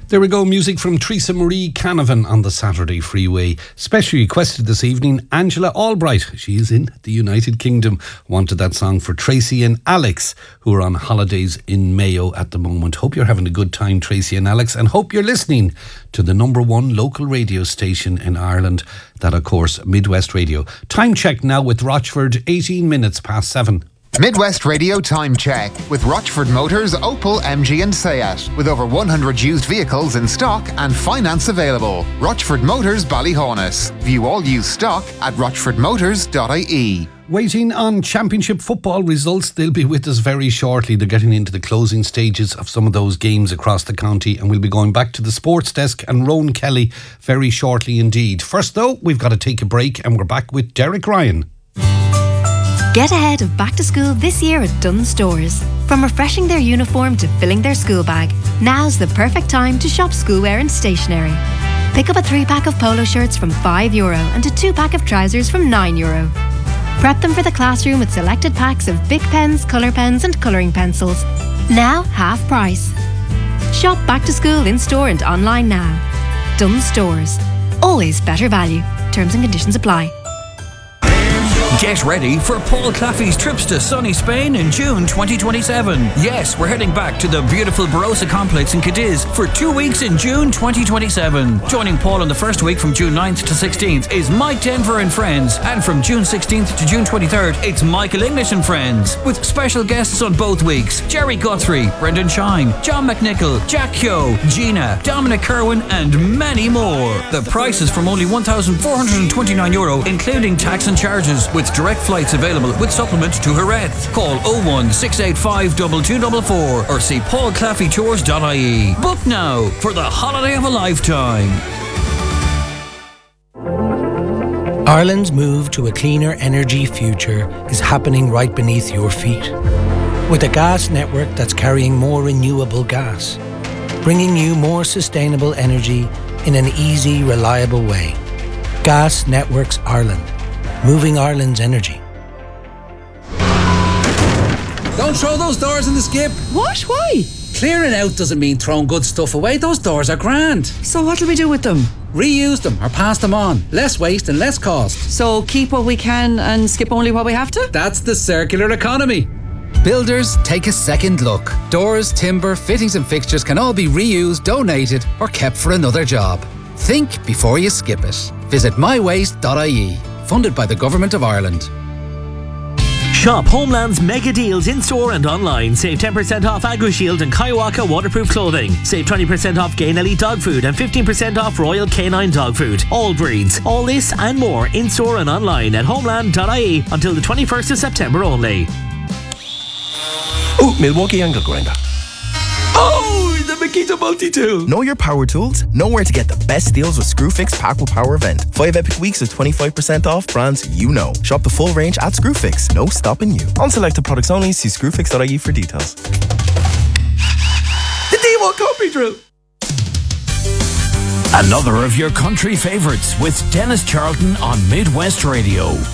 There we go, music from Teresa Marie Canavan on the Saturday Freeway. Specially requested this evening, Angela Albright. She is in the United Kingdom. Wanted that song for Tracy and Alex, who are on holidays in Mayo at the moment. Hope you're having a good time, Tracy and Alex, and hope you're listening to the number one local radio station in Ireland. That, of course, Midwest Radio. Time check now with Rochford, 18 minutes past 7. Midwest Radio Time Check with Rochford Motors, Opel, MG and Seat. With over 100 used vehicles in stock and finance available. Rochford Motors, Ballyhonus. View all used stock at rochfordmotors.ie. Waiting on Championship football results. They'll be with us very shortly. They're getting into the closing stages of some of those games across the county, and we'll be going back to the sports desk and Rowan Kelly very shortly indeed. First though, we've got to take a break and we're back with Derek Ryan. Get ahead of back to school this year at Dunnes Stores. From refreshing their uniform to filling their school bag, now's the perfect time to shop schoolwear and stationery. Pick up a 3-pack of polo shirts from €5 and a 2-pack of trousers from €9. Prep them for the classroom with selected packs of Bic pens, colour pens and colouring pencils. Now half price. Shop back to school in store and online now. Dunnes Stores. Always better value. Terms and conditions apply. Get ready for Paul Claffey's trips to sunny Spain in June 2027. Yes, we're heading back to the beautiful Barossa complex in Cadiz for 2 weeks in June 2027. Joining Paul in the first week from June 9th to 16th is Mike Denver and Friends. And from June 16th to June 23rd, it's Michael English and Friends. With special guests on both weeks, Jerry Guthrie, Brendan Shine, John McNichol, Jack Kyo, Gina, Dominic Kerwin and many more. The price is from only €1,429, including tax and charges, with direct flights available with supplement to Jerez. Call 01 685 2244 or see paulclaffeytours.ie. Book now for the holiday of a lifetime. Ireland's move to a cleaner energy future is happening right beneath your feet. With a gas network that's carrying more renewable gas, bringing you more sustainable energy in an easy, reliable way. Gas Networks Ireland. Moving Ireland's energy. Don't throw those doors in the skip. What? Why? Clearing out doesn't mean throwing good stuff away. Those doors are grand. So what'll we do with them? Reuse them or pass them on. Less waste and less cost. So keep what we can and skip only what we have to? That's the circular economy. Builders, take a second look. Doors, timber, fittings and fixtures can all be reused, donated or kept for another job. Think before you skip it. Visit mywaste.ie. Funded by the Government of Ireland. Shop Homeland's mega deals in store and online. Save 10% off AgriShield and Kaiwaka waterproof clothing. Save 20% off Gain Elite dog food and 15% off Royal Canine dog food. All breeds. All this and more in store and online at homeland.ie until the 21st of September only. Oh, Milwaukee angle grinder. Oh, the Makita multi-tool. Know your power tools? Know where to get the best deals with Screwfix Pack with Power event. 5 epic weeks of 25% off brands you know. Shop the full range at Screwfix. No stopping you. On selected products only. See screwfix.ie for details. The D1 Copy Drew. Another of your country favourites with Dennis Charlton on Midwest Radio.